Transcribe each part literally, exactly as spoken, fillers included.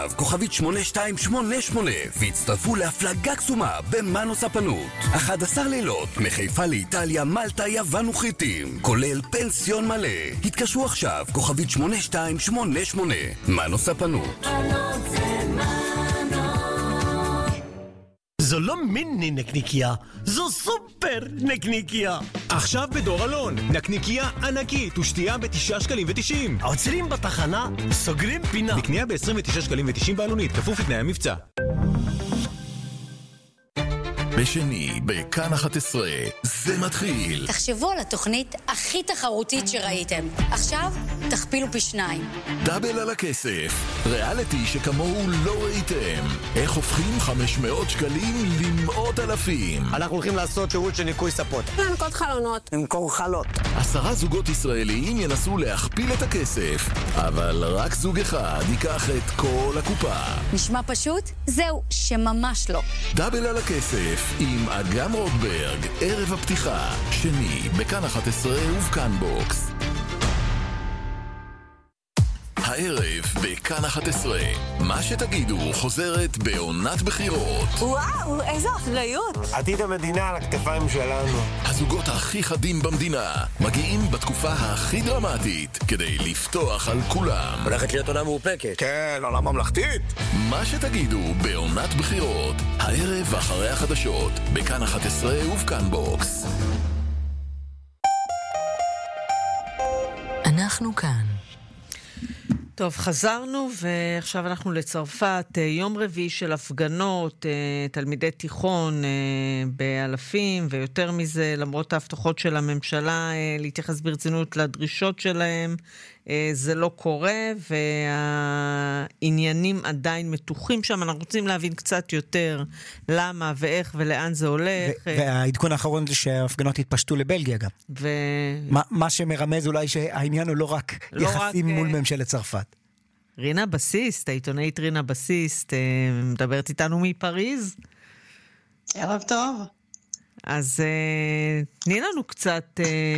כוכבית שמונה שתיים שמונה שמונה והצטרפו להפלגה קסומה במנו ספנות. אחד עשר לילות מחיפה לאיטליה, מלטה, יוון וכריתים, כולל פנסיון מלא. התקשרו עכשיו, כוכבית שמונה שתיים שמונה שמונה. מנו ספנות. זו לא מיני נקניקיה, זו סופר נקניקיה. עכשיו בדור אלון, נקניקיה ענקית ושתייה בתשעה שקלים ותשעים. עוצרים בתחנה, סוגרים פינה. בקנייה ב-עשרים ותשעה שקלים ותשעים בעלונית, כפוף לתנאי המבצע. בשני, בכאן אחת עשרה, זה מתחיל. תחשבו על התוכנית הכי תחרותית שראיתם. עכשיו, תכפילו פי שניים. דאבל על הכסף. ריאליטי שכמוהו לא ראיתם. איך הופכים חמש מאות שקלים למאות אלפים. אנחנו הולכים לעשות שירות של ניקוי ספות. לנקות חלונות. למכור חלות. עשרה זוגות ישראליים ינסו להכפיל את הכסף. אבל רק זוג אחד ייקח את כל הקופה. נשמע פשוט? זהו, שממש לא. דאבל על הכסף. עם אגם רוטברג, ערב הפתיחה, שני, בכאן אחת עשרה ובכאן בוקס. הערב בכאן אחת עשרה, מה שתגידו חוזרת בעונת בחירות. וואו, איזו אחריות. עתיד המדינה על הכתפיים שלנו. הזוגות הכי חדים במדינה מגיעים בתקופה הכי דרמטית כדי לפתוח על כולם. הולכת להיות עונה מאופקת. כן, עונה ממלכתית. מה שתגידו בעונת בחירות, הערב אחרי החדשות, בכאן אחת עשרה ובכאן בוקס. אנחנו כאן. טוב, חזרנו ועכשיו אנחנו לצרפת. יום רביעי של הפגנות, תלמידי תיכון באלפים ויותר מזה, למרות ההבטחות של הממשלה להתייחס ברצינות לדרישות שלהם, זה לא קורה והעניינים עדיין מתוחים שם. אנחנו רוצים להבין קצת יותר למה ואיך ולאן זה הולך. והעדכון האחרון זה שההפגנות התפשטו לבלגיה גם. מה שמרמז אולי שהעניין הוא לא רק יחסים מול ממשלת צרפת. רינה בסיסט, העיתונאית רינה בסיסט, מדברת איתנו מפריז. ערב טוב. אז תני לנו קצת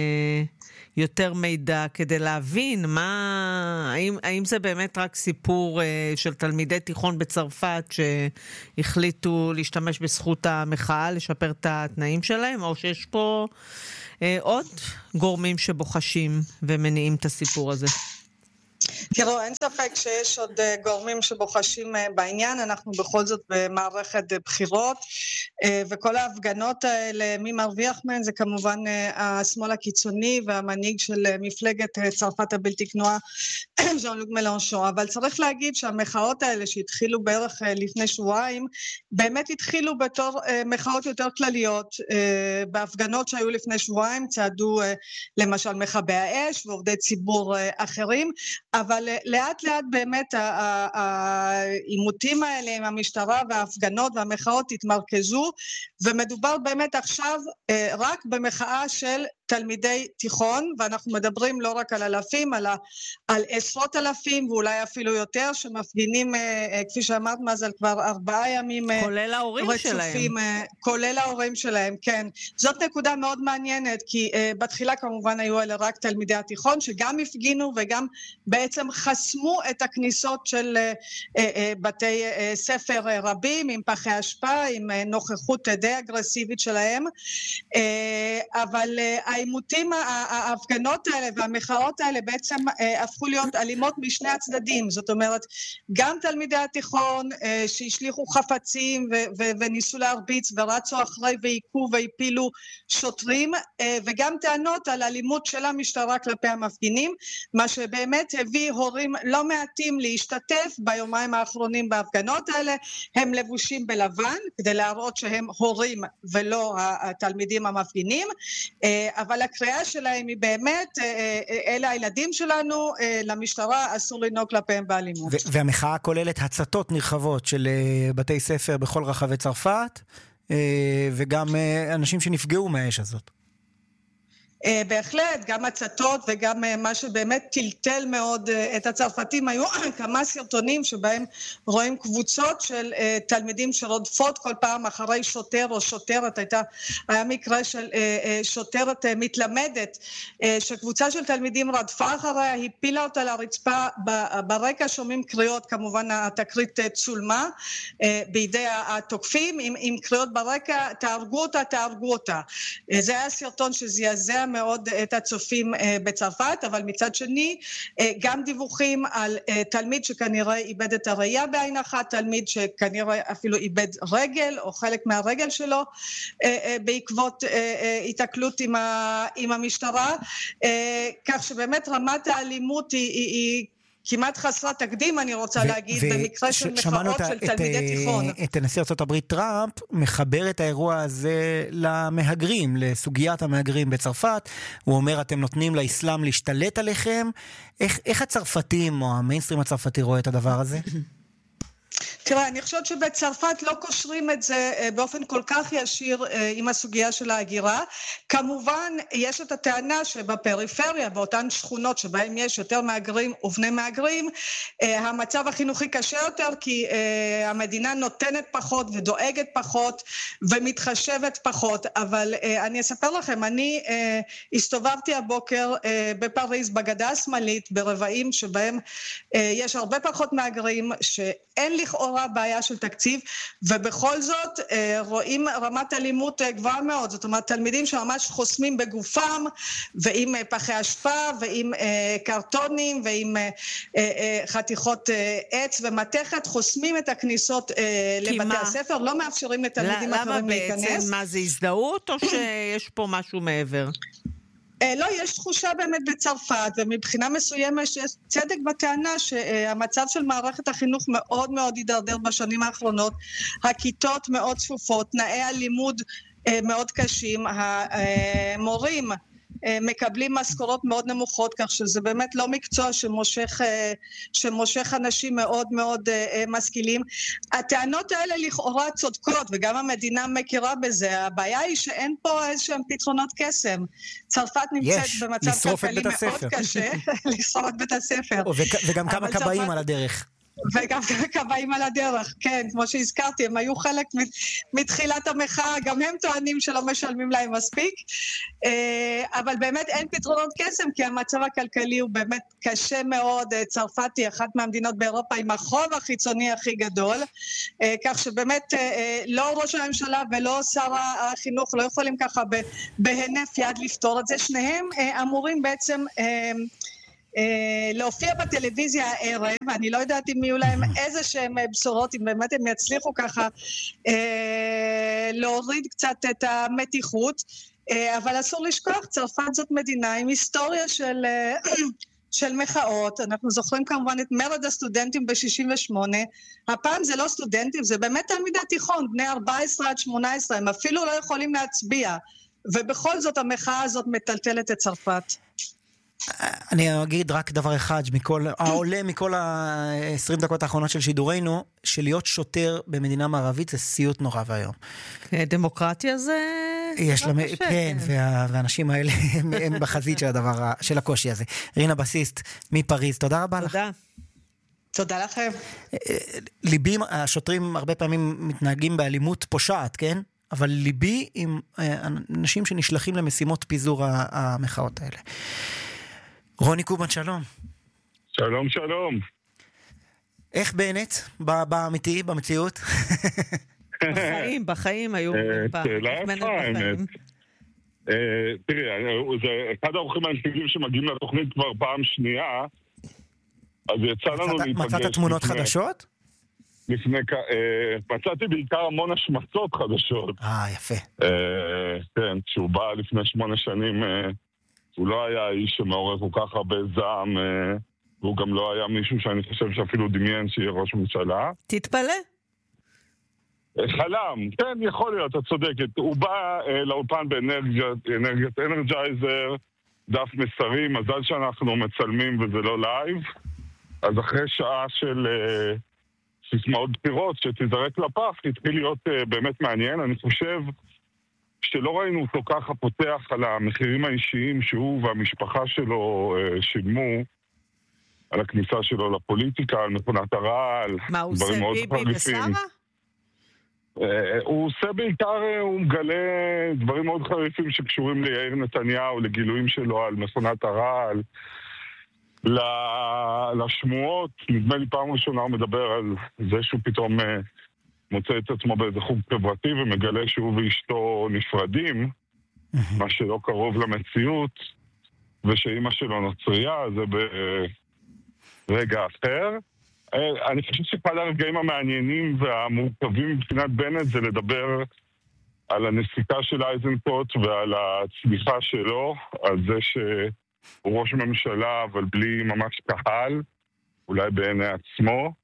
יותר מידע כדי להבין מה, האם, האם זה באמת רק סיפור של תלמידי תיכון בצרפת שהחליטו להשתמש בזכות המחאה, לשפר את התנאים שלהם, או שיש פה עוד גורמים שבוחשים ומניעים את הסיפור הזה? תראו, אין ספק שיש עוד גורמים שבוחשים בעניין, אנחנו בכל זאת במערכת בחירות, וכל ההפגנות האלה, מי מרוויח מהן, זה כמובן השמאל הקיצוני והמנהיג של מפלגת צרפת הבלתי כנועה, ז'אן לוק מלנשון. אבל צריך להגיד שהמחאות האלה שהתחילו בערך לפני שבועיים, באמת התחילו בתור מחאות יותר כלליות. בהפגנות שהיו לפני שבועיים צעדו למשל מכבי האש ועובדי ציבור אחרים, אבל לאט לאט באמת העימותים האלה עם המשטרה וההפגנות והמחאות התמרכזו, ומדובר באמת עכשיו רק במחאה של תלמידי תיכון, ואנחנו מדברים לא רק על אלפים, אלא על עשרות אלפים, ואולי אפילו יותר, שמפגינים, כפי שאמרת, מזל, כבר ארבעה ימים כולל ההורים רצופים, שלהם. כולל ההורים שלהם, כן. זאת נקודה מאוד מעניינת, כי בתחילה כמובן היו אלה רק תלמידי התיכון, שגם הפגינו וגם בעצם חסמו את הכניסות של בתי ספר רבים, עם פחי השפעה, עם נוכחות די אגרסיבית שלהם, אבל העימותים, ההפגנות האלה והמחאות האלה בעצם הפכו להיות אלימות משני הצדדים. זאת אומרת, גם תלמידי התיכון שהשליחו חפצים וניסו להרביץ ורצו אחרי ועיקו והפילו שוטרים, וגם טענות על אלימות של המשטרה כלפי המפגינים, מה שבאמת הביא הורים לא מעטים להשתתף ביומיים האחרונים בהפגנות האלה. הם לבושים בלבן כדי להראות שהם הורים ולא התלמידים המפגינים, אבל הקריאה שלהם היא באמת, אלה הילדים שלנו, למשטרה אסור לנהוג כלפיהם באלימות. והמחאה כוללת הצתות נרחבות של בתי ספר בכל רחבי צרפת, וגם אנשים שנפגעו מהאש הזאת. בהחלט, גם הצתות וגם מה שבאמת טלטל מאוד את הצרפתים, היו כמה סרטונים שבהם רואים קבוצות של תלמידים שרודפות כל פעם אחרי שוטר או שוטרת, הייתה, היה מקרה של שוטרת מתלמדת, שקבוצה של תלמידים רדפה אחריה, הפילה אותה לרצפה, ברקע שומעים קריאות, כמובן התקרית צולמה בידי התוקפים, עם, עם קריאות ברקע, תהרגו אותה, תהרגו אותה. זה היה סרטון שזעזע מאוד את הצופים בצרפת, אבל מצד שני, גם דיווחים על תלמיד שכנראה איבד את הראייה בעין אחת, תלמיד שכנראה אפילו איבד רגל, או חלק מהרגל שלו, בעקבות התקלות עם, ה, עם המשטרה, כך שבאמת רמת האלימות היא, היא, היא כמעט חסרת תקדים, אני רוצה ו- להגיד, ו- במקרה ש- של מחאות של את, תלמידי תיכון. את נשיא ארצות הברית טראמפ מחבר את האירוע הזה למהגרים, לסוגיית המהגרים בצרפת. הוא אומר, אתם נותנים לאסלאם להשתלט עליכם. איך, איך הצרפתים או המיינסטרים הצרפתי רואה את הדבר הזה? תראה, אני חושבת שבצרפת לא קושרים את זה באופן כל כך ישיר עם הסוגיה של ההגירה. כמובן, יש את הטענה שבפריפריה, באותן שכונות שבהן יש יותר מהגרים ובני מהגרים, המצב החינוכי קשה יותר, כי המדינה נותנת פחות ודואגת פחות ומתחשבת פחות. אבל אני אספר לכם, אני הסתובבתי הבוקר בפריז, בגדה השמאלית, ברבעים שבהם יש הרבה פחות מהגרים, שאין לכאורה בעיה של תקציב, ובכל זאת רואים רמת אלימות גבוהה מאוד. זאת אומרת, תלמידים שממש חוסמים בגופם, ועם פחי אשפה, ועם קרטונים, ועם חתיכות עץ ומתכת, חוסמים את הכניסות לבתי הספר, לא מאפשרים לתלמידים אחרים להיכנס. למה בעצם? מה זה הזדהות, או שיש פה משהו מעבר? לא, יש תחושה באמת בצרפת, ומבחינה מסוימת יש צדק בטענה שהמצב של מערכת החינוך מאוד מאוד הידרדר בשנים האחרונות, הכיתות מאוד צפופות, תנאי הלימוד מאוד קשים, המורים מקבלים משכורות מאוד נמוכות, כך שזה באמת לא מקצוע שמושך, שמושך אנשים מאוד מאוד משכילים. הטענות האלה לכאורה צודקות, וגם המדינה מכירה בזה. הבעיה היא שאין פה איזשהם פתרונות קסם. צרפת נמצאת יש, במצב כלכלי מאוד קשה, לשרוף את בית הספר. וגם כמה קבעים צרפת... על הדרך. וגם קבעים על הדרך, כן, כמו שהזכרתי, הם היו חלק מתחילת המחאה, גם הם טוענים שלא משלמים להם מספיק, אבל באמת אין פתרונות קסם, כי המצב הכלכלי הוא באמת קשה מאוד. צרפת היא אחת מהמדינות באירופה עם החוב החיצוני הכי גדול, כך שבאמת לא ראש הממשלה ולא שר החינוך לא יכולים ככה בהינף יד לפתור את זה. שניהם אמורים בעצם להופיע בטלוויזיה הערב, אני לא יודעת אם יהיו להם איזה שהם בשורות, אם באמת הם יצליחו ככה להוריד קצת את המתיחות, אבל אסור לשכוח, צרפת זאת מדינה עם היסטוריה של... של מחאות. אנחנו זוכרים כמובן את מרד הסטודנטים ב-שישים ושמונה, הפעם זה לא סטודנטים, זה באמת תלמידי תיכון, בני ארבע עשרה עד שמונה עשרה, הם אפילו לא יכולים להצביע, ובכל זאת המחאה הזאת מטלטלת את צרפת. אני אגיד רק דבר אחד, מכל, העולה מכל ה-עשרים דקות האחרונות של שידורנו, שלהיות שוטר במדינה מערבית זה סיוט נורא והיום. דמוקרטיה זה... יש להם, כן, וה, והאנשים האלה הם, הם בחזית של הדבר, של הקושי הזה. רינה בסיסט מפריז, תודה רבה לך. תודה. תודה לכם. ליבי, השוטרים הרבה פעמים מתנהגים באלימות פושעת, כן? אבל ליבי עם אנשים שנשלחים למשימות פיזור המחאות האלה. רוני קובן, שלום. שלום, שלום. איך בנט? באמיתי, במציאות? בחיים, בחיים היו... שאלה יפה, האמת. תראי, זה אחד האורחים היחידים שמגיעים לתוכנית כבר פעם שנייה, אז יצא לנו להיפגש... מצאת תמונות חדשות? לפני... מצאתי בעיקר המון השמצות חדשות. אה, יפה. כן, כשהוא בא לפני שמונה שנים... הוא לא היה איש שמעורר כל כך הרבה זעם, והוא גם לא היה מישהו שאני חושב שאפילו דמיין שיהיה ראש ממשלה. תתפלא. חלם, כן, יכול להיות, את צודקת. הוא בא לאולפן באנרגיית אנרג'ייזר, דף מסרים, מזל שאנחנו מצלמים וזה לא לייב. אז אחרי שעה של סיסמאות בחירות שתזרק לפח, התחיל להיות באמת מעניין. אני חושב שלא ראינו אותו ככה פותח על המחירים האישיים שהוא והמשפחה שלו אה, שילמו, על הכניסה שלו לפוליטיקה, על מכונת הרעל. מה הוא עושה, ביבי ושרה? הוא עושה בעיקר, הוא מגלה דברים מאוד חריפים שקשורים ליאיר נתניהו, לגילויים שלו על מכונת הרעל, לשמועות. נדמה לי פעם ראשונה הוא מדבר על זה שהוא פתאום מוצא את עצמו באיזה חוג חברתי ומגלה שהוא ואשתו נפרדים, מה שלא קרוב למציאות, ושאימא שלו נוצריה, זה ברגע אחר. אני חושב שאחד הרגעים המעניינים והמורכבים מבחינת בנט זה לדבר על הנסיקה של אייזנקוט ועל הצמיחה שלו, על זה שהוא ראש ממשלה אבל בלי ממש קהל, אולי בעיני עצמו.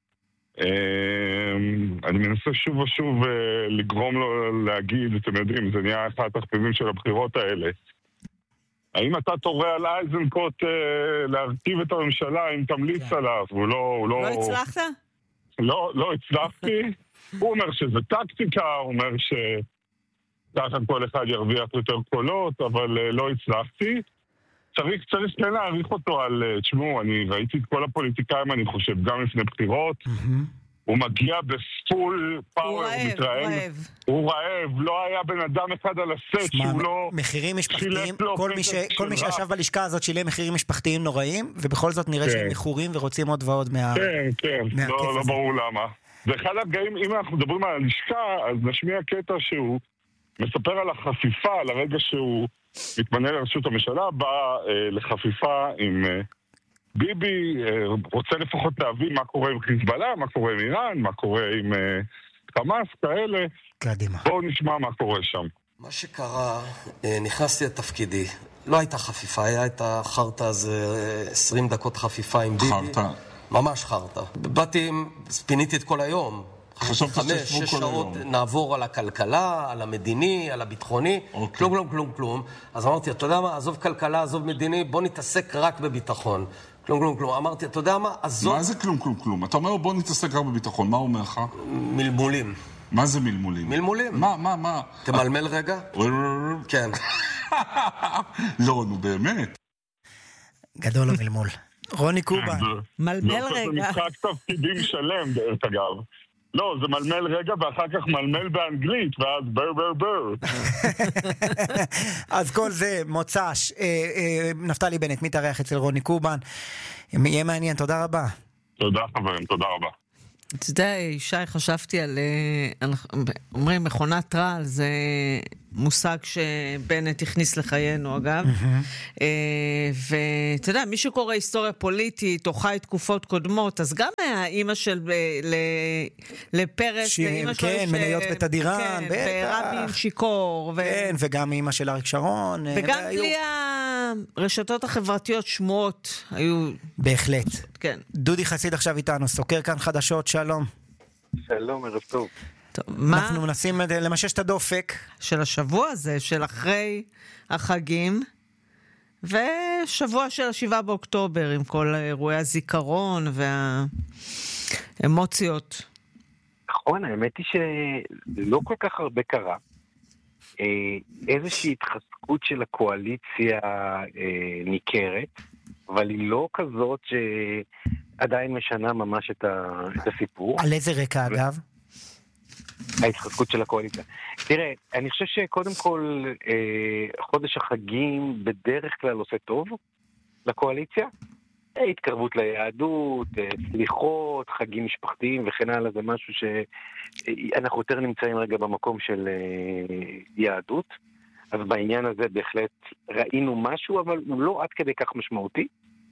אני מנסה שוב ושוב לגרום לו להגיד, אתם יודעים, זה נהיה אחד התחביבים של הבחירות האלה. האם אתה תורה על אייזנקוט אה, להרכיב את הממשלה אם תמליץ yeah. עליו? הוא לא... הוא לא, לא הצלחת? לא, לא הצלחתי. הוא אומר שזה טקטיקה, הוא אומר שככה כל אחד ירוויח יותר קולות, אבל אה, לא הצלחתי. צריך, צריך כן להעריך אותו על... תשמעו, אני ראיתי את כל הפוליטיקאים, אני חושב, גם לפני בחירות. Mm-hmm. הוא מגיע בפול פאוור, הוא מתרעם. הוא רעב, לא היה בן אדם אחד על הסט שהוא לא... מחירים משפחתיים, כל מי, ש... כל מי שישב בלשכה הזאת שילם מחירים משפחתיים נוראים, ובכל זאת נראה כן. שהם מכורים ורוצים עוד ועוד מה... כן, כן, לא, לא ברור למה. ואחד הרגעים, אם אנחנו מדברים על הלשכה, אז נשמיע קטע שהוא מספר על החפיפה, על הרגע שהוא מתמנה לרשות הממשלה, בא אה, לחפיפה עם... אה, ביבי רוצה לפחות להבין מה קורה עם חיזבאללה, מה קורה עם איראן, מה קורה עם חמאס, כאלה. קדימה. בואו נשמע מה קורה שם. מה שקרה, נכנסתי לתפקידי, לא הייתה חפיפה, היה את החרטה הזה, עשרים דקות חפיפה עם ביבי. חרטה? ממש חרטה. באתי, פיניתי את כל היום. חשבת ששבו כל היום. נעבור על הכלכלה, על המדיני, על הביטחוני, אוקיי. כלום, כלום, כלום, כלום. אז אמרתי, אתה יודע מה, עזוב כלכלה, עזוב מדיני, בוא נתעסק רק בביטחון. כלום, כלום, כלום. אמרתי, אתה יודע מה, עזוב... מה זה כלום, כלום, כלום? אתה אומר, בוא נתעסק רק בביטחון, מה הוא אומר לך? מלמולים. מה זה מלמולים? מלמולים. מה, מה, מה? תמלמל רגע? כן. לא, נו, באמת. גדול המלמול. רוני קובן. מלמל רגע. זה משחק תפקידים שלם, דרך אגב. לא, זה מלמל רגע, ואחר כך מלמל באנגלית, ואז בר בר בר. אז כל זה מוצ"ש. נפתלי בנט, מתארח אצל רוני קובן. יהיה מעניין, תודה רבה. תודה חברים, תודה רבה. אתה יודע, ישי, חשבתי על, על אומרים, מכונת רעל, זה מושג שבנט הכניס לחיינו, אגב. ואתה יודע, מי שקורא היסטוריה פוליטית, או חי תקופות קודמות, אז גם האמא של לפרס, כן, מניות בתדירן, ורבין שיקור. כן, וגם אמא של אריק שרון. וגם בלי הרשתות החברתיות שמועות היו... בהחלט. כן. דודי חסיד עכשיו איתנו, סוקר כאן חדשות, שלום. שלום, ערב טוב. טוב, מה? אנחנו מנסים למשש את הדופק. של השבוע הזה, של אחרי החגים, ושבוע של השבעה באוקטובר, עם כל אירועי הזיכרון והאמוציות. נכון, האמת היא שלא כל כך הרבה קרה. איזושהי התחזקות של הקואליציה ניכרת, אבל היא לא כזאת שעדיין משנה ממש את, ה... את הסיפור. על איזה רקע, אגב? ההתחזקות של הקואליציה. תראה, אני חושב שקודם כל חודש החגים בדרך כלל עושה טוב לקואליציה. התקרבות ליהדות, סליחות, חגים משפחתיים וכן הלאה, זה משהו שאנחנו יותר נמצאים רגע במקום של יהדות. אז בעניין הזה בהחלט ראינו משהו, אבל הוא לא עד כדי כך משמעותי.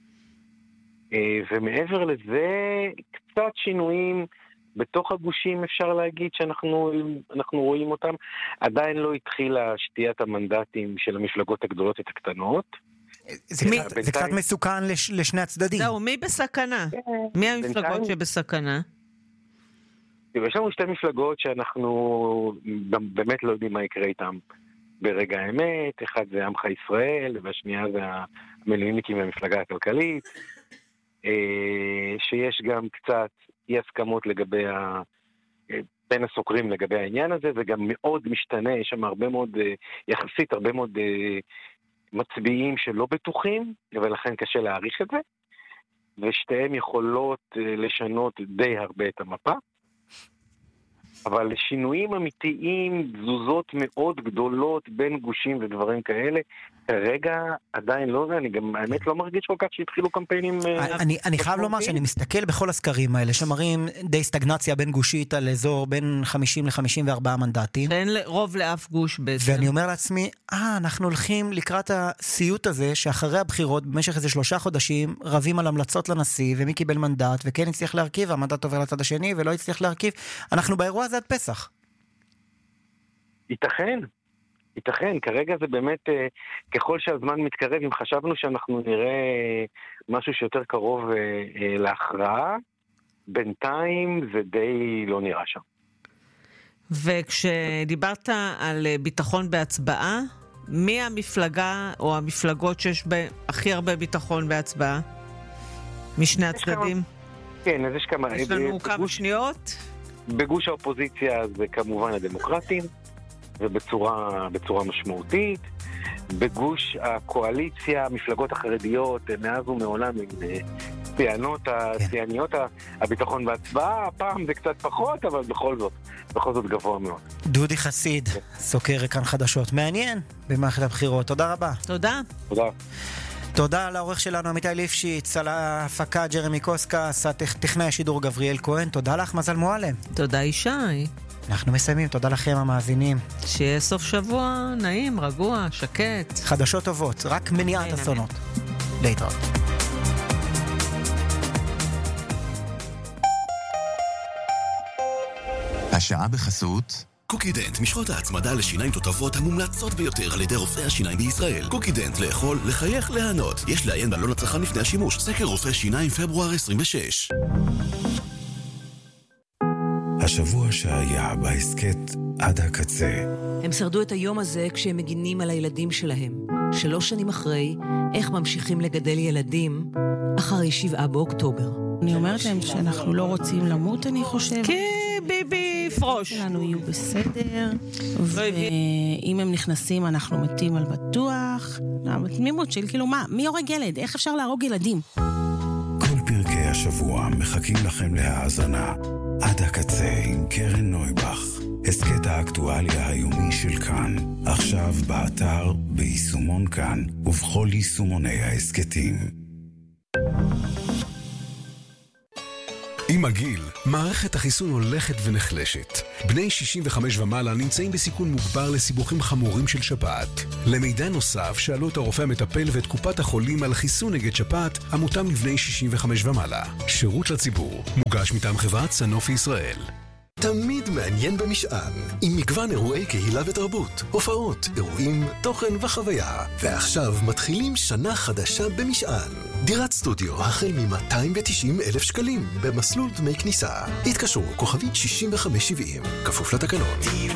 ומעבר לזה, קצת שינויים בתוך הגושים אפשר להגיד שאנחנו אנחנו רואים אותם. עדיין לא התחילה שתיית המנדטים של המפלגות הגדולות את הקטנות. זה, מי, קצת, זה קצת מסוכן לש, לשני הצדדים. זהו, מי בסכנה? מי המפלגות שבסכנה? יש לנו שתי מפלגות שאנחנו באמת לא יודעים מה יקרה איתם ברגע האמת. אחד זה עמך ישראל, והשנייה זה המילואימניקים והמפלגה הכלכלית, שיש גם קצת אי הסכמות לגבי בין הסוקרים לגבי העניין הזה, זה גם מאוד משתנה, יש שם הרבה מאוד, יחסית הרבה מאוד מצביעים שלא בטוחים, ולכן קשה להעריך את זה, ושתיהם יכולות לשנות די הרבה את המפה, אבל שינויים אמיתיים, תזוזות מאוד גדולות בין גושים ודברים כאלה, כרגע עדיין לא זה, אני גם האמת לא מרגיש כל כך שהתחילו קמפיינים... אני, אני חייב לומר שאני מסתכל בכל הסקרים האלה, שמראים די סטגנציה בין גושית על אזור בין חמישים ל-חמישים וארבעה מנדטים. ואין רוב לאף גוש בעצם. ואני אומר לעצמי, אה, אנחנו הולכים לקראת הסיוט הזה, שאחרי הבחירות, במשך איזה שלושה חודשים, רבים על המלצות לנשיא, ומי קיבל מנדט, וכן הצליח להרכיב, המנדט עובר לצד השני, ולא הצליח להרכיב. אנחנו באירוע הזה עד פסח. ייתכן. ייתכן, כרגע זה באמת, ככל שהזמן מתקרב, אם חשבנו שאנחנו נראה משהו שיותר קרוב להכרעה, בינתיים זה די לא נראה שם. וכשדיברת על ביטחון בהצבעה, מי המפלגה או המפלגות שיש בהן הכי הרבה ביטחון בהצבעה? משני הצדדים? כן, אז יש כמה... יש לנו כמה שניות? בגוש האופוזיציה זה כמובן הדמוקרטים, ובצורה בצורה משמעותית. בגוש הקואליציה, המפלגות החרדיות, מאז ומעולם עם ציאנות, ציאניות הביטחון בהצבעה, הפעם זה קצת פחות, אבל בכל זאת, בכל זאת גבוה מאוד. דודי חסיד, סוקר כאן חדשות. מעניין במערכת הבחירות. תודה רבה. תודה. תודה. תודה לעורך שלנו עמיתי ליפשיץ, על ההפקה ג'רמי קוסקס, טכנאי השידור גבריאל כהן. תודה לך מזל מועלם. תודה ישי. אנחנו מסיימים, תודה לכם המאזינים. שיהיה סוף שבוע נעים, רגוע, שקט. חדשות טובות, רק מניעת אסונות. להתראות. השעה בחסות קוקידנט, משחות ההצמדה לשיניים תותבות המומלצות ביותר על ידי רופאי השיניים בישראל. קוקידנט, לאכול, לחייך, להנות. יש לעיין בעלון הצרכן לפני השימוש. סקר רופא שיניים פברואר עשרים ושש. השבוע שהיה בהסקט עד הקצה. הם שרדו את היום הזה כשהם מגינים על הילדים שלהם. שלוש שנים אחרי, איך ממשיכים לגדל ילדים אחרי שבעה באוקטובר. אני אומרת להם שאנחנו לא רוצים למות, אני חושבת. כי ביבי פרוש. שלנו יהיו בסדר, ואם הם נכנסים אנחנו מתים על בטוח. תמימות של כאילו מה, מי הורג ילד? איך אפשר להרוג ילדים? כל פרקי השבוע מחכים לכם להאזנה. עד הקצה עם קרן נויבך. הסקט האקטואליה היומי של כאן. עכשיו באתר, ביישומון כאן, ובכל יישומוני ההסקטים. עם הגיל, מערכת החיסון הולכת ונחלשת. בני שישים וחמש ומעלה נמצאים בסיכון מוגבר לסיבוכים חמורים של שפעת. למידע נוסף, שאלו את הרופא המטפל ואת קופת החולים על חיסון נגד שפעת, המותאם לבני שישים וחמש ומעלה. שירות לציבור, מוגש מטעם חברת סנופי ישראל. תמיד מעניין במשען, עם מגוון אירועי קהילה ותרבות, הופעות, אירועים, תוכן וחוויה. ועכשיו מתחילים שנה חדשה במשען. דירת סטודיו החל מ-מאתיים ותשעים אלף שקלים במסלול דמי כניסה. התקשרו כוכבית שישים וחמש שבעים, כפוף לתקנון.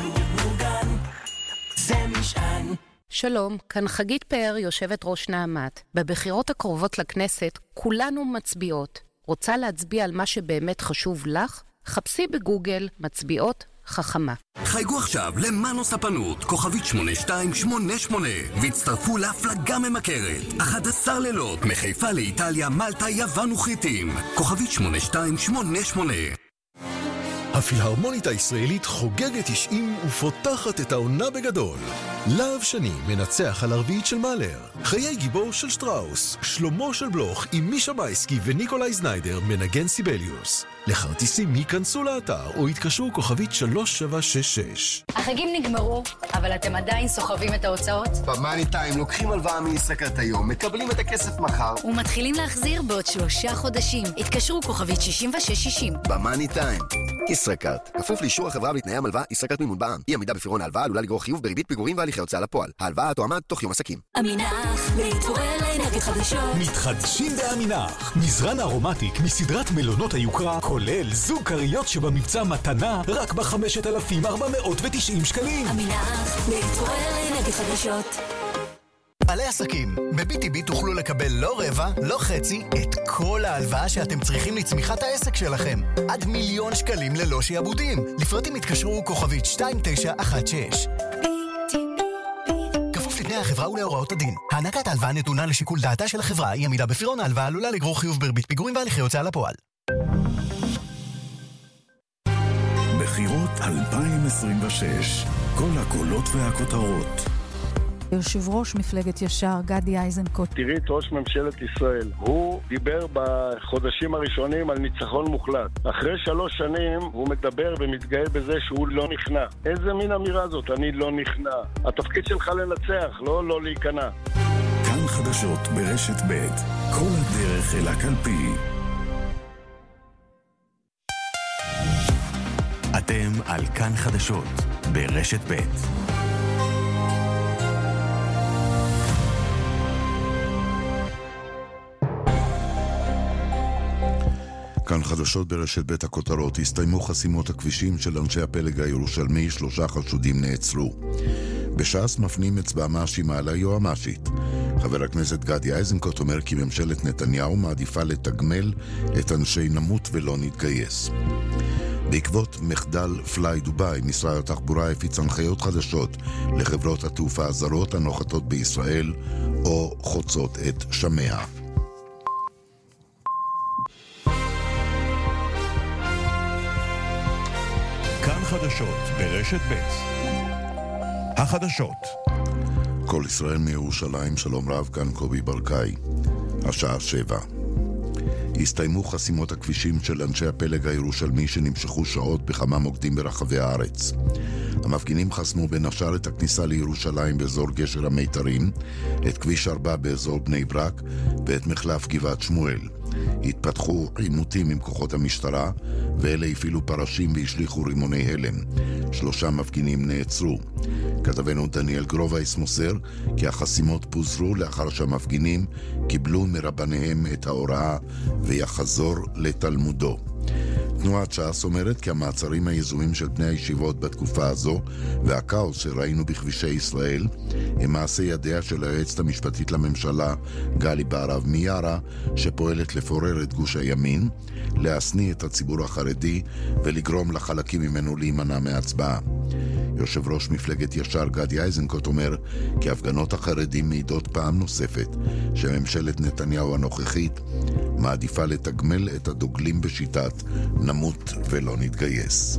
זה משען. שלום, כאן חגית פאר, יושבת ראש נעמת. בבחירות הקרובות לכנסת כולנו מצביעות. רוצה להצביע על מה שבאמת חשוב לך? חפשי בגוגל מצביעות חכמה. חייגו עכשיו למאנו ספנות, כוכבית שמונה שתיים שמונה שמונה, והצטרפו להפלגה ממכרת. אחד עשר לילות, מחיפה לאיטליה, מלטה, יוון וחיטים. כוכבית שמונה שתיים שמונה שמונה. הפילהרמונית הישראלית חוגגת תשעים ופותחת את העונה בגדול. להב שני מנצח על הרביעית של מאלר. חיי גיבור של שטראוס. שלמה של בלוך עם מישה מייסקי וניקולאי זניידר מנגן סיבליוס. לכרטיסים ייכנסו לאתר או יתקשרו כוכבית שלוש שבע שש שש. החגים נגמרו, אבל אתם עדיין סוחבים את ההוצאות? במאני טיים לוקחים הלוואה מישראכרט היום, מקבלים את הכסף מחר ומתחילים להחזיר בעוד שלושה חודשים. התקשרו כוכבית שישים ושש שישים. במאני טיים ישראכרט, כפוף לאישור החברה ולתנאי המלווה. ישראכרט מימון בע"מ. אי עמידה בפירעון ההלוואה עלולה לגרור חיוב בריבית פיגורים והליכי הוצאה לפועל. ההלוואה תועמד תוך יום עסקים. אמינח, להתעורר לאנרגיות חדשות. מתחדשים באמינח. מזרן ארומטיק מסדרת מלונות היוקרה, כולל זוג קריות שבמבצע מתנה רק ב-חמשת אלפים ארבע מאות ותשעים שקלים. אמינח, להתעורר לאנרגיות חדשות. מלא עסקים. ב-בי טי בי תוכלו לקבל לא רבע, לא חצי, את כל ההלוואה שאתם צריכים לצמיחת העסק שלכם. עד מיליון שקלים ללא שיעבודים. לפרטים התקשרו כוכבית שתיים תשע אחת שש. כפוף לתנאי החברה ולהוראות הדין. הענקת ההלוואה נתונה לשיקול דעתה של החברה. אי עמידה בפירעון ההלוואה עלולה לגרור חיוב בריבית פיגורים והליכי הוצאה לפועל. בחירות אלפיים עשרים ושש. כל הקולות והכותרות. יושב ראש מפלגת ישר, גדי איזנקוט. תראי את ראש ממשלת ישראל. הוא דיבר בחודשים הראשונים על ניצחון מוחלט. אחרי שלוש שנים הוא מדבר ומתגאה בזה שהוא לא נכנע. איזה מין אמירה זאת? אני לא נכנע. התפקיד שלך לנצח, לא לא להיכנע. כאן חדשות ברשת ב'. כל הדרך אל הקלפי. אתם על כאן חדשות ברשת ב'. כאן חדשות ברשת בית הכותרות. הסתיימו חסימות הכבישים של אנשי הפלג הירושלמי, שלושה חשודים נעצרו. בש"ס מפנים אצבע מאשימה על היועמ"שית. חבר הכנסת גדי איזנקוט אומר כי ממשלת נתניהו מעדיפה לתגמל את אנשי נמות ולא נתגייס. בעקבות מחדל פליי דוביי, משרד התחבורה הפיץ הנחיות חדשות לחברות התעופה הזרות הנוחתות בישראל או חוצות את שמיה. כאן חדשות ברשת ב'. החדשות. כל ישראל מירושלים, שלום רב, כאן קובי ברקאי. השעה שבע. הסתיימו חסימות הכבישים של אנשי הפלג הירושלמי שנמשכו שעות בכמה מוקדים ברחבי הארץ. המפגינים חסמו בין השאר את הכניסה לירושלים באזור גשר המיתרים, את כביש ארבע באזור בני ברק ואת מחלף גבעת שמואל. התפתחו עימותים עם כוחות המשטרה, ואלה הפעילו פרשים והשליחו רימוני הלם. שלושה מפגינים נעצרו. כתבנו דניאל גרובייס מוסר כי החסימות פוזרו לאחר שהמפגינים קיבלו מרבניהם את ההוראה ויחזור לתלמודו. תנועת ש"ס אומרת כי המעצרים היזומים של בני הישיבות בתקופה הזו והכאוס שראינו בכבישי ישראל הם מעשה ידיה של היועצת המשפטית לממשלה גלי בהרב מיארה, שפועלת לפורר את גוש הימין, להסניא את הציבור החרדי ולגרום לחלקים ממנו להימנע מהצבעה. יושב ראש מפלגת ישר גדי איזנקוט אומר כי הפגנות החרדים מעידות פעם נוספת שממשלת נתניהו הנוכחית מעדיפה לתגמל את הדוגלים בשיטת נמות ולא נתגייס.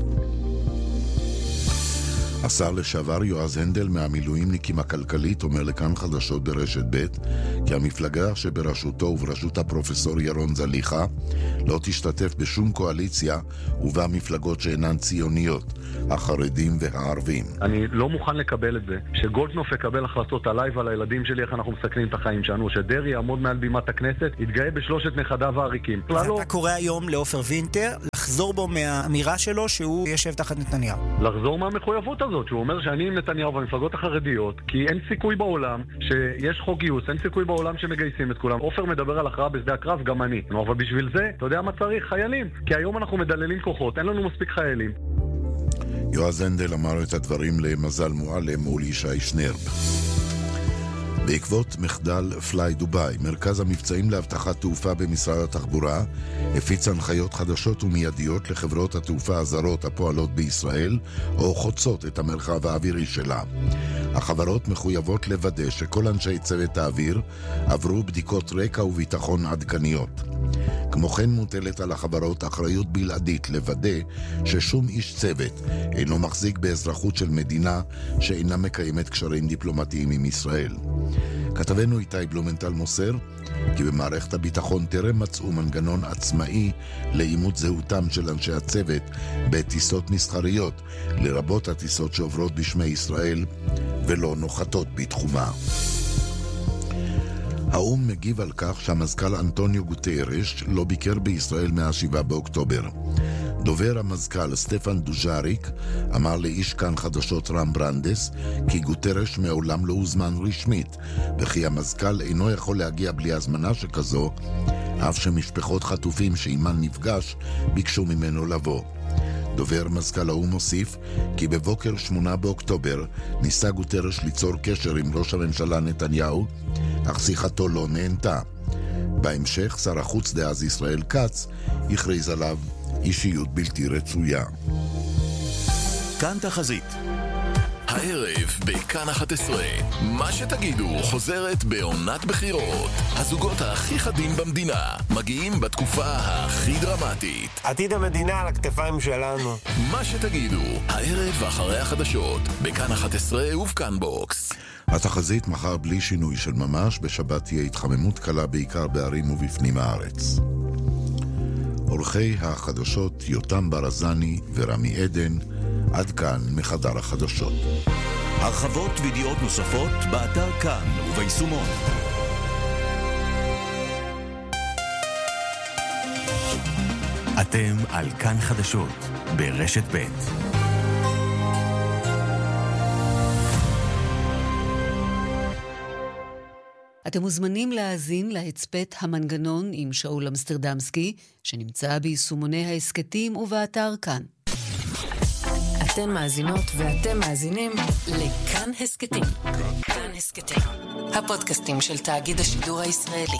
השר לשעבר יועז הנדל מהמילואימניקים הכלכלית אומר לכאן חדשות ברשת ב' כי המפלגה שבראשותו ובראשות הפרופסור ירון זליכה לא תשתתף בשום קואליציה ובה מפלגות שאינן ציוניות, החרדים והערבים. אני לא מוכן לקבל את זה שגולדקנופ יקבל החלטות עליי ועל הילדים שלי, איך אנחנו מסכנים את החיים שלנו, שדרי יעמוד מעל בימת הכנסת, יתגאה בשלושת נכדיו העריקים. אתה קורא היום לאופר וינטר לחזור בו מהאמירה שלו שהוא ישב תחת נתניהו. לחזור מהמחויבות הזאת, שהוא אומר שאני עם נתניהו והמפלגות החרדיות, כי אין סיכוי בעולם שיש חוק גיוס, אין סיכוי בעולם שמגייסים את כולם. אופר מדבר על הכרעה בשדה הקרב, גם אני. אבל בשביל זה, אתה יודע מה צריך? חיילים. כי היום אנחנו מדללים כוחות, אין לנו מספיק חיילים. יועז הנדל אמר את הדברים למזל מועלם ולישי שנרב. בעקבות מחדל פליי דוביי, מרכז המבצעים להבטחת תעופה במשרד התחבורה הפיץ הנחיות חדשות ומיידיות לחברות התעופה הזרות הפועלות בישראל או חוצות את המרחב האווירי שלה. החברות מחויבות לוודא שכל אנשי צוות האוויר עברו בדיקות רקע וביטחון עדכניות. כמו כן מוטלת על החברות אחריות בלעדית לוודא ששום איש צוות אינו מחזיק באזרחות של מדינה שאינה מקיימת קשרים דיפלומטיים עם ישראל. כתבנו איתי בלומנטל מוסר כי במערכת הביטחון טרם מצאו מנגנון עצמאי לאימות זהותם של אנשי הצוות בטיסות מסחריות, לרבות הטיסות שעוברות בשמי ישראל ולא נוחתות בתחומה. האום מגיב על כך שהמזכ"ל אנטוניו גוטרש לא ביקר בישראל מהשבעה באוקטובר. דובר המזכ"ל סטפן דוז'אריק אמר לאיש כאן חדשות רם ברנדס כי גוטרש מעולם לא הוזמן רשמית וכי המזכ"ל אינו יכול להגיע בלי הזמנה שכזו, אף שמשפחות חטופים שעימן נפגש ביקשו ממנו לבוא. דובר מזכ"ל האו"ם מוסיף כי בבוקר שמונה באוקטובר ניסה גוטרש ליצור קשר עם ראש הממשלה נתניהו, אך שיחתו לא נענתה. בהמשך שר החוץ דאז ישראל כץ הכריז עליו אישיות בלתי רצויה. כאן תחזית. הערב בכאן אחת עשרה, מה שתגידו חוזרת בעונת בחירות. הזוגות הכי חדים במדינה מגיעים בתקופה הכי דרמטית. עתיד המדינה על הכתפיים שלנו. מה שתגידו, הערב אחרי החדשות, בכאן אחת עשרה ובכאן בוקס. התחזית מחר בלי שינוי של ממש, בשבת תהיה התחממות קלה בעיקר בערים ובפנים הארץ. עורכי החדשות יותם ברזני ורמי עדן, עד כאן מחדר החדשות. הרחבות וידיעות נוספות באתר כאן וביישומון. אתם על כאן חדשות ברשת ב'. אתם מוזמנים להאזין להצפת המנגנון עם שאול אמסטרדמסקי, שנמצא ביישומוני העסקתים ובאתר כאן. אתן מאזינות ואתם מאזינים לכאן הסקטים. כאן הסקטים, הפודקאסטים של תאגיד השידור הישראלי.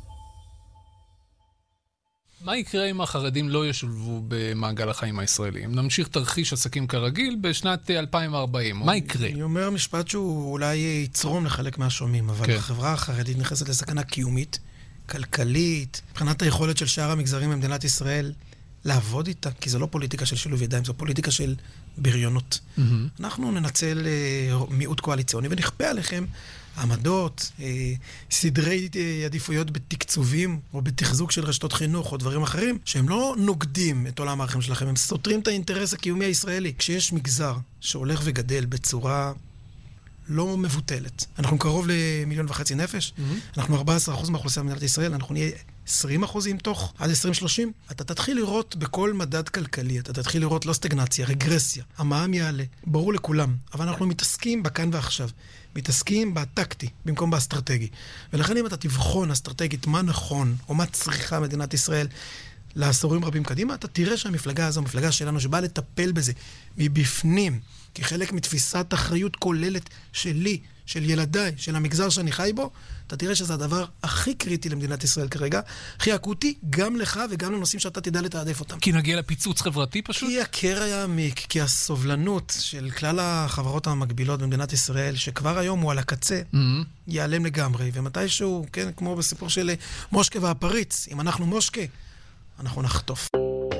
מה יקרה אם החרדים לא ישולבו במעגל החיים הישראלים? נמשיך תרחיש עסקים כרגיל בשנת אלפיים וארבעים. מה יקרה? אני אומר משפט שהוא אולי יצרום לחלק מהשומעים, אבל החברה החרדית נכנסת לסכנה קיומית, כלכלית, מבחינת היכולת של שאר המגזרים במדינת ישראל לעבוד איתה, כי זה לא פוליטיקה של שילוב ידיים, זו פוליטיקה של בריונות. Mm-hmm. אנחנו ננצל uh, מיעוט קואליציוני ונכפה עליכם עמדות, uh, סדרי uh, עדיפויות בתקצובים או בתחזוק של רשתות חינוך או דברים אחרים, שהם לא נוגדים את עולם הערכים שלכם, הם סותרים את האינטרס הקיומי הישראלי. כשיש מגזר שהולך וגדל בצורה לא מבוטלת, אנחנו קרוב למיליון וחצי נפש, mm-hmm. אנחנו ארבעה עשר אחוז מהאוכלוסייה במדינת ישראל, אנחנו נהיה עשרים אחוזים תוך עד עשרים שלושים, אתה תתחיל לראות בכל מדד כלכלי, אתה תתחיל לראות לא סטגנציה, רגרסיה, המע"מ יעלה, ברור לכולם, אבל אנחנו מתעסקים בכאן ועכשיו, מתעסקים בטקטי במקום באסטרטגי, ולכן אם אתה תבחון אסטרטגית מה נכון או מה צריכה מדינת ישראל לעשורים רבים קדימה, אתה תראה שהמפלגה הזו, המפלגה שלנו שבאה לטפל בזה מבפנים, כחלק מתפיסת אחריות כוללת שלי, של ילדיי, של המגזר שאני חי בו, אתה תראה שזה הדבר הכי קריטי למדינת ישראל כרגע, הכי אקוטי, גם לך וגם לנושאים שאתה תדע לתעדף אותם. כי נגיע לפיצוץ חברתי פשוט? כי הקרע יעמיק, כי הסובלנות של כלל החברות המקבילות במדינת ישראל, שכבר היום הוא על הקצה, mm-hmm. ייעלם לגמרי, ומתישהו, כן, כמו בסיפור של מושקה והפריץ, אם אנחנו מושקה, אנחנו נחטוף.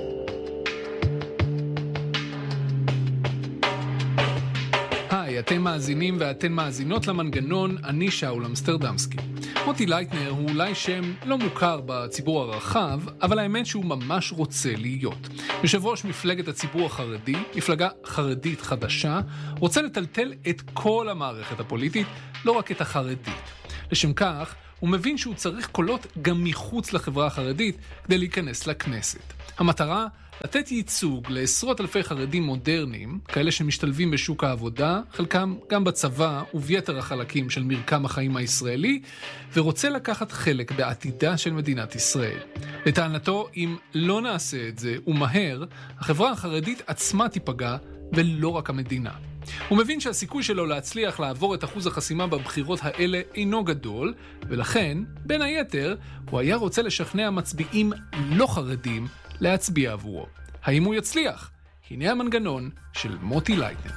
אתם מאזינים ואתן מאזינות למנגנון, אני שאול אמסטרדמסקי. מוטי לייטנר הוא אולי שם לא מוכר בציבור הרחב, אבל האמת שהוא ממש רוצה להיות. יושב ראש מפלגת הציבור החרדי, מפלגה חרדית חדשה, רוצה לטלטל את כל המערכת הפוליטית, לא רק את החרדית. לשם כך, הוא מבין שהוא צריך קולות גם מחוץ לחברה החרדית כדי להיכנס לכנסת. המטרה, לתת ייצוג לעשרות אלפי חרדים מודרניים, כאלה שמשתלבים בשוק העבודה, חלקם גם בצבא וביתר החלקים של מרקם החיים הישראלי, ורוצה לקחת חלק בעתידה של מדינת ישראל. לטענתו, אם לא נעשה את זה ומהר, החברה החרדית עצמה תיפגע ולא רק המדינה. הוא מבין שהסיכוי שלו להצליח לעבור את אחוז החסימה בבחירות האלה אינו גדול, ולכן, בין היתר, הוא היה רוצה לשכנע מצביעים לא חרדים להצביע עבורו. האם הוא יצליח? הנה המנגנון של מוטי לייטנר.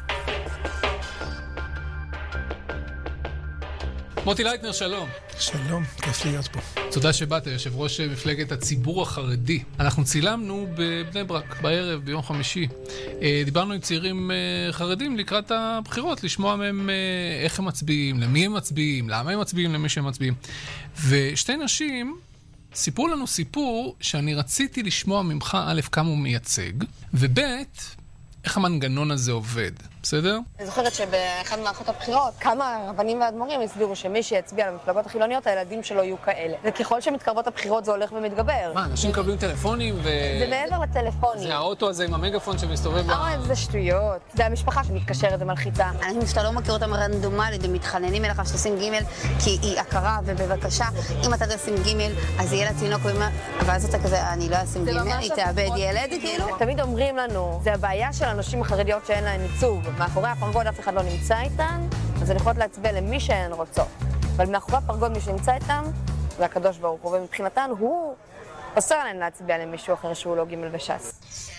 מוטי לייטנר, שלום. שלום, כיף להיות פה. תודה שבאת, יושב ראש מפלגת הציבור החרדי. אנחנו צילמנו בבני ברק בערב, ביום חמישי. דיברנו עם צעירים חרדים לקראת הבחירות, לשמוע מהם איך הם מצביעים, למי הם מצביעים, למה הם מצביעים, למי שהם מצביעים. ושתי נשים סיפרו לנו סיפור שאני רציתי לשמוע ממך, א', כמה הוא מייצג, וב', איך המנגנון הזה עובד, בסדר? אני זוכרת שבאחד מערכות הבחירות, כמה רבנים ואדמו"רים הסבירו שמי שיצביע למפלגות החילוניות, הילדים שלו יהיו כאלה. וככל שמתקרבות הבחירות זה הולך ומתגבר. מה, אנשים מקבלים טלפונים ו... זה מעבר לטלפונים. זה האוטו הזה עם המגפון שמסתובב... אה, זה שטויות. זה המשפחה שמתקשרת ומלחיצה. אנשים שאתה לא מכיר אותם רנדומלית ומתחננים אליך שתשים גימל, כי היא הכרה ובבקשה, אם אתה תשים גימל, אז יהיה לתינוק ואומר, אבל זאת כזה, אני לא אשים גימל, היא תאבד ילד, כאילו. תמיד אומרים לנו, זה הבעיה של הנשים החרדיות שאין להן ייצוג. מאחורי הפרגוד אף אחד לא נמצא איתן, אז הן יכולות להצביע למי שהן רוצות. אבל מאחורי הפרגוד מי שנמצא איתן, זה הקדוש ברוך הוא, ומבחינתן הוא אוסר עליהן להצביע למישהו אחר שהוא לא גימל וש"ס.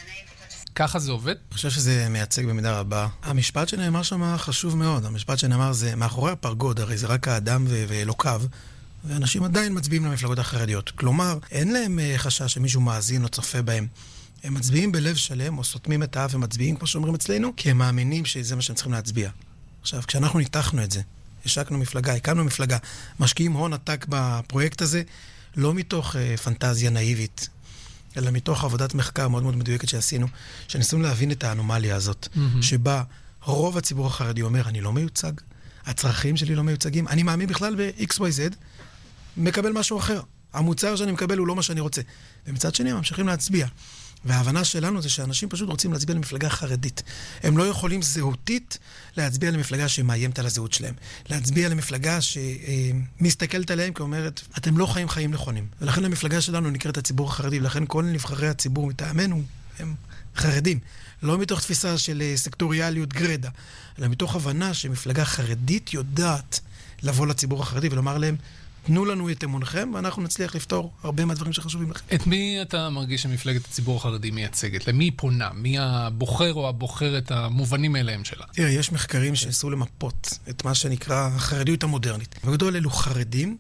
ככה זה עובד? אני חושב שזה מייצג במידה רבה. המשפט שנאמר שם חשוב מאוד. המשפט שנאמר זה, מאחורי הפרגוד, הרי זה רק האדם ו- ואלוקיו, ואנשים עדיין מצביעים למפלגות החרדיות. כלומר, אין להם חשש שמישהו מאזין או צופה בהם. הם מצביעים בלב שלם, או סותמים את האף ומצביעים, כמו שאומרים אצלנו, כי הם מאמינים שזה מה שהם צריכים להצביע. עכשיו, כשאנחנו ניתחנו את זה, השקנו מפלגה, הקמנו מפלגה, משקיעים הון עתק בפרויקט הזה, לא מתוך אה, פנטזיה נאיבית, אלא מתוך עבודת מחקר מאוד מאוד מדויקת שעשינו, שניסינו להבין את האנומליה הזאת, mm-hmm. שבה רוב הציבור החרדי אומר, אני לא מיוצג, הצרכים שלי לא מיוצגים, אני מאמין בכלל ב-X Y Z, מקבל משהו אחר. המוצר שאני מקבל הוא לא מה שאני רוצה. ומצד שני, הם ממשיכים להצביע. וההבנה שלנו זה שאנשים פשוט רוצים להצביע למפלגה חרדית. הם לא יכולים זהותית להצביע למפלגה שמאיימת על הזהות שלהם. להצביע למפלגה שמסתכלת עליהם כאומרת, אתם לא חיים חיים נכונים. ולכן המפלגה שלנו נקראת הציבור החרדי, ולכן כל נבחרי הציבור מטעמנו הם חרדים. לא מתוך תפיסה של סקטוריאליות גרדה, אלא מתוך הבנה שמפלגה חרדית יודעת לבוא לציבור החרדי ולומר להם, תנו לנו את אמונכם, ואנחנו נצליח לפתור הרבה מהדברים שחשובים לכם. את מי אתה מרגיש שמפלגת הציבור החרדי מייצגת? למי היא פונה? מי הבוחר או הבוחרת המובנים אליהם שלה? תראה, יש מחקרים שעשו למפות את מה שנקרא החרדיות המודרנית. בגדול אלו חרדים,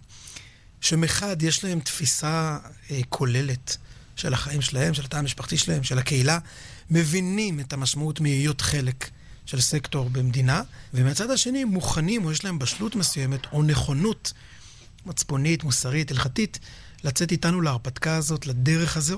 שמחד יש להם תפיסה אה, כוללת של החיים שלהם, של התא המשפחתי שלהם, של הקהילה, מבינים את המשמעות מהיות חלק של סקטור במדינה, ומהצד השני מוכנים, או יש להם בשלות מסוימת, או נכונות מצפונית, מוסרית, הלכתית, לצאת איתנו להרפתקה הזאת, לדרך הזו,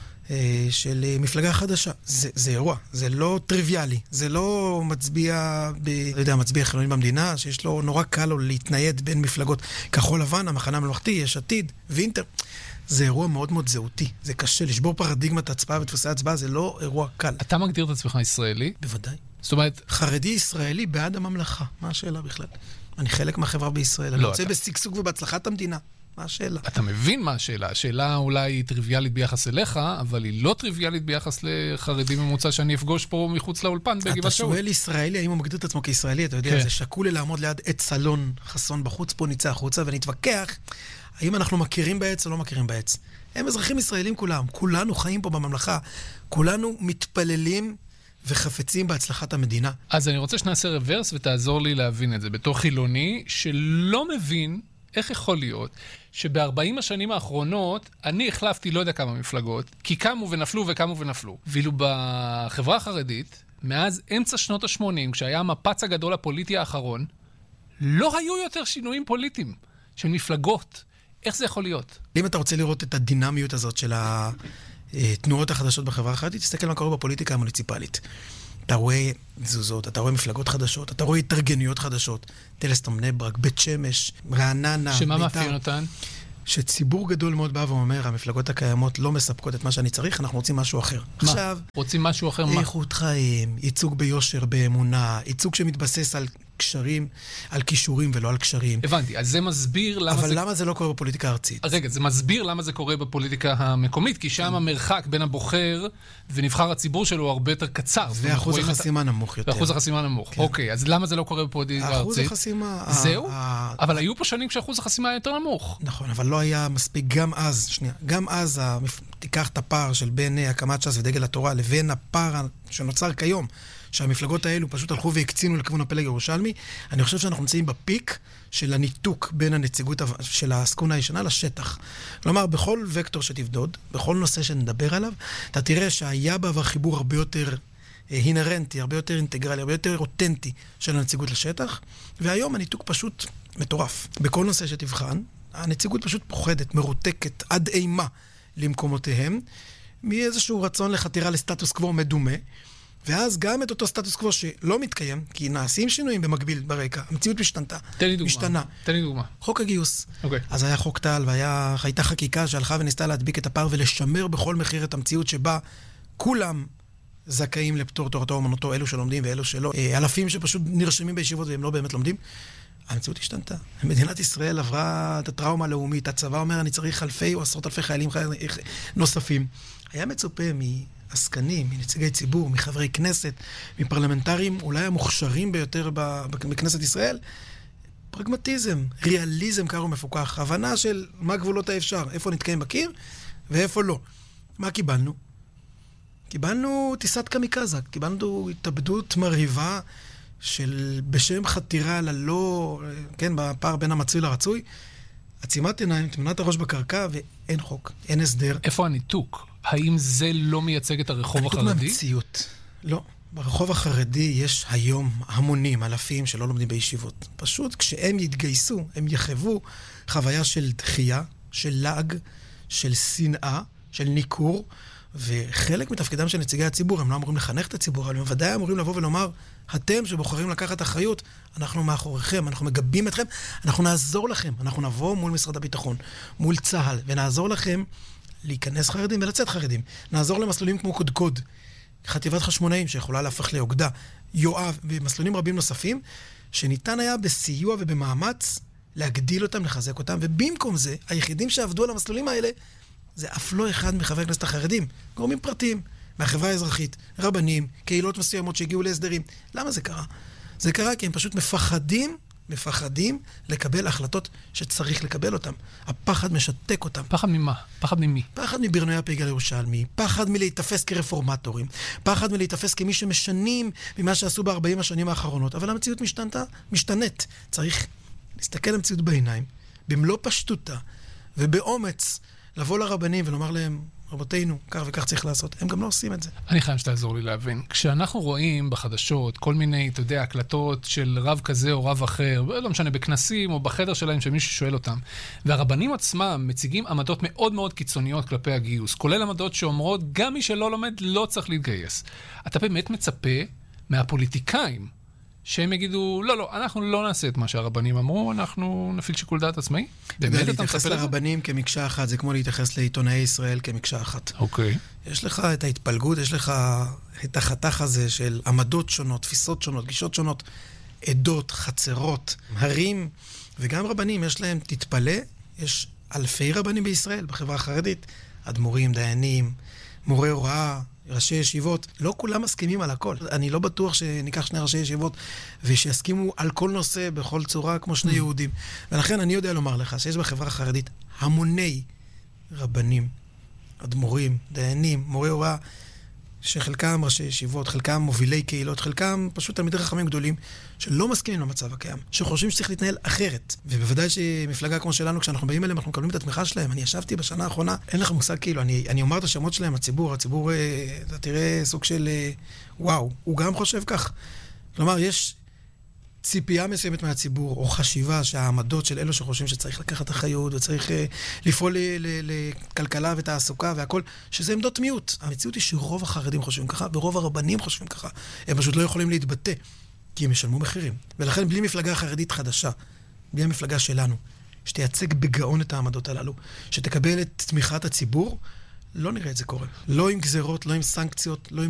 של מפלגה חדשה. זה, זה אירוע, זה לא טריוויאלי, זה לא מצביע, ב, לא יודע, מצביע חילוני במדינה, שיש לו נורא קל לו להתנייד בין מפלגות כחול לבן, המחנה הממלכתי, יש עתיד, וינטר. זה אירוע מאוד מאוד זהותי, זה קשה, לשבור פרדיגמת הצבעה ותפוסי הצבעה, זה לא אירוע קל. אתה מגדיר את עצמך ישראלי? בוודאי. זאת אומרת... חרדי ישראלי בעד הממלכה, מה השאלה בכלל? אני חלק מהחברה בישראל, אני רוצה בסגסוג ובהצלחת המדינה. מה השאלה? אתה מבין מה השאלה. השאלה אולי היא טריוויאלית ביחס אליך, אבל היא לא טריוויאלית ביחס לחרדים ממוצע שאני אפגוש פה מחוץ לאולפן בגבעת שאול. אתה שואל ישראלי, האם הוא מגדיר את עצמו כישראלי? אתה יודע, זה שקול לי לעמוד ליד עץ סלון חסון בחוץ, פה ניצא החוצה, ונתווכח האם אנחנו מכירים בעץ או לא מכירים בעץ. הם אזרחים ישראלים כולם, כולנו חיים פה בממלכה, כולנו מתפללים וחפצים בהצלחת המדינה. אז אני רוצה שנעשה רוורס ותעזור לי להבין את זה. בתור חילוני שלא מבין איך יכול להיות שב-ארבעים השנים האחרונות אני החלפתי לא יודע כמה מפלגות, כי קמו ונפלו וקמו ונפלו. ואילו בחברה החרדית, מאז אמצע שנות ה-שמונים, כשהיה המפץ הגדול הפוליטי האחרון, לא היו יותר שינויים פוליטיים של מפלגות. איך זה יכול להיות? אם אתה רוצה לראות את הדינמיות הזאת של ה... תנועות החדשות בחברה החרדית, תסתכל מה קורה בפוליטיקה המוניציפלית. אתה רואה תזוזות, אתה רואה מפלגות חדשות, אתה רואה התארגנויות חדשות, טלסטון, בני ברק, בית שמש, רעננה, שמה מאפיין אותן? שציבור גדול מאוד בא ואומר, המפלגות הקיימות לא מספקות את מה שאני צריך, אנחנו רוצים משהו אחר. מה? עכשיו, רוצים משהו אחר מה? איכות חיים, ייצוג ביושר, באמונה, ייצוג שמתבסס על קשרים, על קישורים ולא על קשרים. הבנתי, אז זה מסביר למה אבל זה... אבל למה זה לא קורה בפוליטיקה הארצית? רגע, זה מסביר למה זה קורה בפוליטיקה המקומית, כי שם המרחק בין הבוחר ונבחר הציבור שלו הוא הרבה יותר קצר. ואחוז החסימה נמוך יותר. ואחוז החסימה נמוך. אוקיי, אז למה זה לא קורה בפוליטיקה הארצית? אחוז החסימה... זהו? אבל היו פה שנים כשאחוז החסימה יותר נמוך. נכון, אבל לא היה מספיק גם אז, שנייה, גם אז תיקח את הפער של בין הקמת ש"ס ודגל התורה לבין הפער שנוצר כיום, שהמפלגות האלו פשוט הלכו והקצינו לכיוון הפלג הירושלמי. אני חושב שאנחנו נמצאים בפיק של הניתוק בין הנציגות של הסקונה הישנה לשטח. כלומר, בכל וקטור שתבדוד, בכל נושא שנדבר עליו, אתה תראה שהיה בעבר חיבור הרבה יותר אינהרנטי, הרבה יותר אינטגרלי, הרבה יותר אותנטי של הנציגות לשטח, והיום הניתוק פשוט מטורף. בכל נושא שתבחן, הנציגות פשוט פוחדת, מרותקת, עד אימה למקומותיהם, מאיזשהו רצון לחתירה לסטטוס קוו מדומה, ואז גם את אותו סטטוס קוו שלא מתקיים, כי נעשים שינויים במקביל ברקע, המציאות משתנתה. תן לי דוגמה. משתנה. תן לי דוגמה. חוק הגיוס. אוקיי. אז היה חוק טל, והייתה חקיקה שהלכה וניסתה להדביק את הפער ולשמר בכל מחיר את המציאות שבה כולם זכאים לפטור תורתו אומנותו, אלו שלומדים ואלו שלא. אלפים שפשוט נרשמים בישיבות והם לא באמת לומדים. המציאות השתנתה. מדינת ישראל עברה את הטראומה הלאומית. הצבא אומר, אני צריך אלפי או עשרות אלפי חיילים נוספים. היה מצופה מעסקנים, מנציגי ציבור, מחברי כנסת, מפרלמנטרים, אולי המוכשרים ביותר בכנסת ישראל, פרגמטיזם, ריאליזם קר ומפוקח, הבנה של מה גבולות האפשר, איפה נתקיים בקיר ואיפה לא. מה קיבלנו? קיבלנו טיסת קמיקזה, קיבלנו התאבדות מרהיבה של בשם חתירה ללא, כן, בפער בין המצוי לרצוי, עצימת עיניים, תמונת הראש בקרקע, ואין חוק, אין הסדר. איפה הניתוק? האם זה לא מייצג את הרחוב החרדי? הניתוק מהמציאות. לא. ברחוב החרדי יש היום המונים, אלפים שלא לומדים בישיבות. פשוט כשהם יתגייסו, הם יחוו חוויה של דחייה, של לעג, של שנאה, של ניכור, וחלק מתפקידם של נציגי הציבור, הם לא אמורים לחנך את הציבור, אבל הם ודאי אמורים לבוא ולומר, אתם שבוחרים לקחת אחריות, אנחנו מאחוריכם, אנחנו מגבים אתכם, אנחנו נעזור לכם, אנחנו נבוא מול משרד הביטחון, מול צהל, ונעזור לכם להיכנס חרדים ולצאת חרדים. נעזור למסלולים כמו קודקוד, חטיבת חשמונאים שיכולה להפך לאוגדה, יואב ומסלולים רבים נוספים, שניתן היה בסיוע ובמאמץ להגדיל אותם, לחזק אותם, ובמקום זה, היחידים שעבדו על המסלולים האלה, זה אף לא אחד מחברי הכנסת החרדים, גורמים פרטיים, מהחברה האזרחית, רבנים, קהילות מסוימות שהגיעו להסדרים. למה זה קרה? זה קרה כי הם פשוט מפחדים, מפחדים לקבל החלטות שצריך לקבל אותם. הפחד משתק אותם. פחד ממה? פחד ממי? פחד מברנועי הפגל ירושלמי, פחד מלהתאפס כרפורמטורים, פחד מלהתאפס כמי שמשנים ממה שעשו ב-ארבעים השנים האחרונות. אבל המציאות משתנתה, משתנית. צריך להסתכל על המציאות בעיניים, במלוא פשטותה ובאומץ, לבוא לרבנים ולומר להם, רבותינו, כך וכך צריך לעשות. הם גם לא עושים את זה. אני חייב שתעזור לי להבין. כשאנחנו רואים בחדשות כל מיני, אתה יודע, הקלטות של רב כזה או רב אחר, לא משנה, בכנסים או בחדר שלהם שמישהו שואל אותם, והרבנים עצמם מציגים עמדות מאוד מאוד קיצוניות כלפי הגיוס, כולל עמדות שאומרות, גם מי שלא לומד לא צריך להתגייס. אתה באמת מצפה מהפוליטיקאים שהם יגידו, לא, לא, אנחנו לא נעשה את מה שהרבנים אמרו, אנחנו נפעיל שיקול דעת עצמאי? באמת אתה להתייחס מצפה לזה? לרבנים כמקשה אחת, זה כמו להתייחס לעיתונאי ישראל כמקשה אחת. אוקיי. יש לך את ההתפלגות, יש לך את החתך הזה של עמדות שונות, תפיסות שונות, גישות שונות, עדות, חצרות, הרים, וגם רבנים, יש להם, תתפלא, יש אלפי רבנים בישראל, בחברה החרדית, אדמו"רים, דיינים, מורי הוראה, ראשי ישיבות, לא כולם מסכימים על הכל. אני לא בטוח שניקח שני ראשי ישיבות ושיסכימו על כל נושא בכל צורה כמו שני יהודים. ולכן אני יודע לומר לך שיש בחברה החרדית המוני רבנים, אדמו"רים, דיינים, מורי הוראה, שחלקם ראשי ישיבות, חלקם מובילי קהילות, חלקם פשוט תלמידי חכמים גדולים, שלא מסכימים למצב הקיים, שחושבים שצריך להתנהל אחרת. ובוודאי שמפלגה כמו שלנו, כשאנחנו באים אליהם, אנחנו מקבלים את התמיכה שלהם. אני ישבתי בשנה האחרונה, אין לך מושג כאילו, אני, אני אומר את השמות שלהם, הציבור, הציבור, אתה תראה סוג של, וואו, הוא גם חושב כך. כלומר, יש ציפייה מסוימת מהציבור, או חשיבה שהעמדות של אלו שחושבים שצריך לקחת אחריות, וצריך לפעול לכלכלה ותעסוקה והכל, שזה עמדות מיעוט. המציאות היא שרוב החרדים חושבים ככה, ורוב הרבנים חושבים ככה. הם פשוט לא יכולים להתבטא, כי הם ישלמו מחירים. ולכן בלי מפלגה חרדית חדשה, בלי המפלגה שלנו, שתייצג בגאון את העמדות הללו, שתקבל את תמיכת הציבור, לא נראה את זה קורה. לא עם גזרות, לא עם סנקציות, לא עם